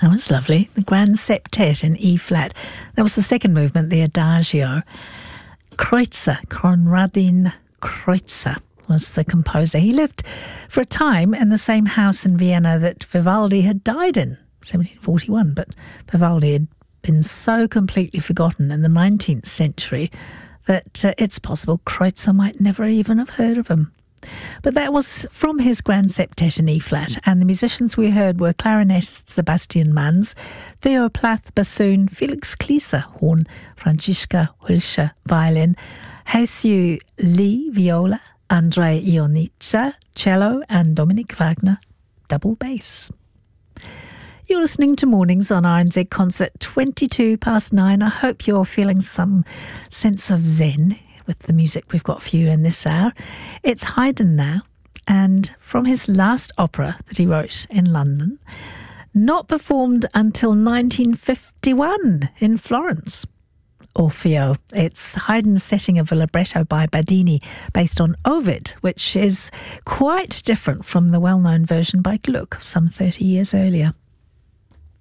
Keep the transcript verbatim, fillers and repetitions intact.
That was lovely. The Grand Septet in E flat. That was the second movement, the Adagio. Kreutzer, Konradin Kreutzer, was the composer. He lived for a time in the same house in Vienna that Vivaldi had died in, seventeen forty-one, but Vivaldi had been so completely forgotten in the nineteenth century that uh, it's possible Kreutzer might never even have heard of him. But that was from his Grand Septet in E flat, and the musicians we heard were clarinetist Sebastian Manz, Theo Plath bassoon, Felix Klieser horn, Franziska Hulscher violin, Jesus Lee viola, Andrei Ionita cello, and Dominic Wagner double bass. You're listening to Mornings on R N Z Concert, twenty-two past nine. I hope you're feeling some sense of zen with the music we've got for you in this hour. It's Haydn now, and from his last opera that he wrote in London, not performed until nineteen fifty-one in Florence. Orfeo. It's Haydn's setting of a libretto by Badini based on Ovid, which is quite different from the well-known version by Gluck some thirty years earlier.